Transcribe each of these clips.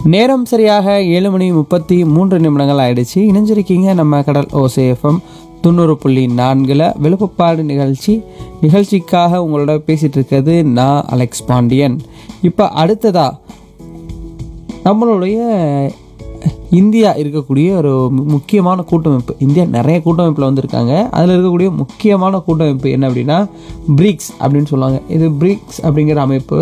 நேரம் சரியாக 7:33 ஆயிடுச்சு. இணைஞ்சிருக்கீங்க நம்ம கடல் ஓசை எஃப்எம் 90.4 விழுப்புப்பாடு நிகழ்ச்சிக்காக உங்களோட பேசிட்டு இருக்கிறது நான் அலெக்ஸ் பாண்டியன். இப்போ அடுத்ததா நம்மளுடைய இந்தியா இருக்கக்கூடிய ஒரு முக்கியமான கூட்டமைப்பு. இந்தியா நிறைய கூட்டமைப்பில் வந்திருக்காங்க. அதில் இருக்கக்கூடிய முக்கியமான கூட்டமைப்பு என்ன அப்படின்னா பிரிக்ஸ் அப்படின்னு சொல்லுவாங்க. இது பிரிக்ஸ் அப்படிங்கிற அமைப்பு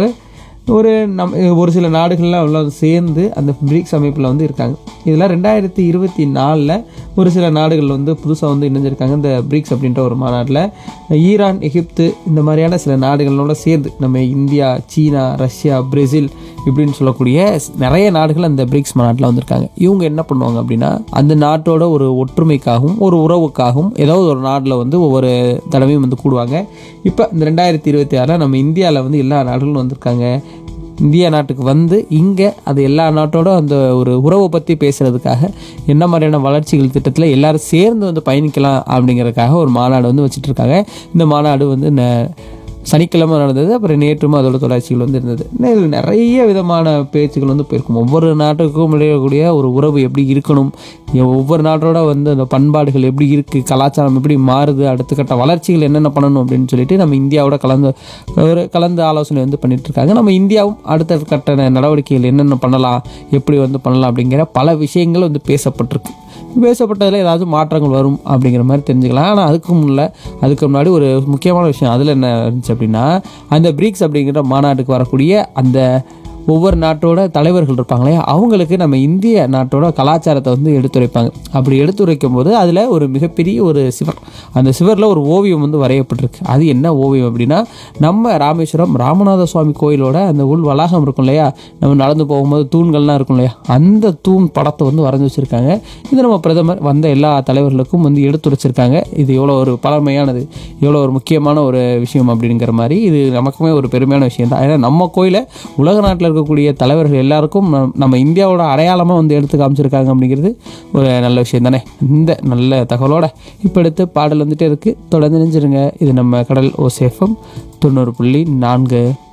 ஒரு சில நாடுகள்லாம் உள்ள சேர்ந்து அந்த பிரிக்ஸ் அமைப்பில் வந்து இருக்காங்க. இதில் 2024 ஒரு சில நாடுகள் வந்து புதுசாக வந்து இணைஞ்சிருக்காங்க இந்த பிரிக்ஸ் அப்படின்ற ஒரு மாநாட்டில். ஈரான், எகிப்து இந்த மாதிரியான சில நாடுகளோட சேர்ந்து நம்ம இந்தியா, சீனா, ரஷ்யா, பிரேசில் இப்படின்னு சொல்லக்கூடிய நிறைய நாடுகள் அந்த பிரிக்ஸ் மாநாட்டில் வந்திருக்காங்க. இவங்க என்ன பண்ணுவாங்க அப்படின்னா அந்த நாட்டோட ஒரு ஒற்றுமைக்காகவும் ஒரு உறவுக்காகவும் ஏதாவது ஒரு நாட்டில் வந்து ஒவ்வொரு தடவையும் வந்து கூடுவாங்க. இப்போ இந்த 2026 நம்ம இந்தியாவில் வந்து எல்லா நாடுகளும் வந்திருக்காங்க. இந்தியா நாட்டுக்கு வந்து இங்கே அது எல்லா நாட்டோட அந்த ஒரு உறவை பற்றி பேசுகிறதுக்காக என்ன மாதிரியான வளர்ச்சிகள் திட்டத்தில் எல்லோரும் சேர்ந்து வந்து பயணிக்கலாம் அப்படிங்கிறதுக்காக ஒரு மாநாடு வந்து வச்சுட்ருக்காங்க. இந்த மாநாடு வந்து சனிக்கிழமை நடந்தது. அப்புறம் நேற்றும் அதோட தொடர்ச்சிகள் வந்து இருந்தது. இதில் நிறைய விதமான பேச்சுகள் வந்து போயிருக்கும். ஒவ்வொரு நாட்டுக்கும் இடையக்கூடிய ஒரு உறவு எப்படி இருக்கணும், ஒவ்வொரு நாட்டோட வந்து அந்த பண்பாடுகள் எப்படி இருக்குது, கலாச்சாரம் எப்படி மாறுது, அடுத்த கட்ட வளர்ச்சிகள் என்னென்ன பண்ணணும் அப்படின்னு சொல்லிட்டு நம்ம இந்தியாவோட கலந்து ஆலோசனை வந்து பண்ணிகிட்ருக்காங்க. நம்ம இந்தியாவும் அடுத்த கட்ட நடவடிக்கைகள் என்னென்ன பண்ணலாம், எப்படி வந்து பண்ணலாம் அப்படிங்கிற பல விஷயங்கள் வந்து பேசப்பட்டதில் ஏதாவது மாற்றங்கள் வரும் அப்படிங்கிற மாதிரி தெரிஞ்சுக்கலாம். ஆனால் அதுக்கு முன்னாடி ஒரு முக்கியமான விஷயம் அதில் என்ன இருந்துச்சு அப்படின்னா அந்த பிரிக்ஸ் அப்படிங்கிற மாநாட்டுக்கு வரக்கூடிய அந்த ஒவ்வொரு நாட்டோட தலைவர்கள் இருப்பாங்களே அவங்களுக்கு நம்ம இந்திய நாட்டோட கலாச்சாரத்தை வந்து எடுத்துரைப்பாங்க. அப்படி எடுத்துரைக்கும் போது அதில் ஒரு மிகப்பெரிய ஒரு சிவர், அந்த சிவரில் ஒரு ஓவியம் வந்து வரையப்பட்டிருக்கு. அது என்ன ஓவியம் அப்படின்னா நம்ம ராமேஸ்வரம் ராமநாத சுவாமி கோயிலோட அந்த உள் வளாகம் இருக்கும் இல்லையா, நம்ம நடந்து போகும்போது தூண்கள்லாம் இருக்கும் இல்லையா, அந்த தூண் படத்தை வந்து வரைஞ்சி வச்சுருக்காங்க. இது நம்ம பிரதமர் வந்த எல்லா தலைவர்களுக்கும் வந்து எடுத்துரைச்சிருக்காங்க. இது எவ்வளோ ஒரு பழமையானது, எவ்வளோ ஒரு முக்கியமான ஒரு விஷயம் அப்படிங்கிற மாதிரி இது நமக்குமே ஒரு பெருமையான விஷயம் தான். ஏன்னா நம்ம கோயிலை உலக நாட்டில் இருக்கக்கூடிய தலைவர்கள் எல்லாருக்கும் நம்ம இந்தியாவோட அடையாளமாக வந்து எடுத்து காமிச்சிருக்காங்க அப்படிங்கிறது ஒரு நல்ல விஷயம் தானே. இந்த நல்ல தகவலோட இப்போ எடுத்து பாடல் வந்துட்டே இருக்குது. தொடர்ந்து நினைஞ்சிருங்க. இது நம்ம கடல் ஓசை எஃப்எம் 90.4.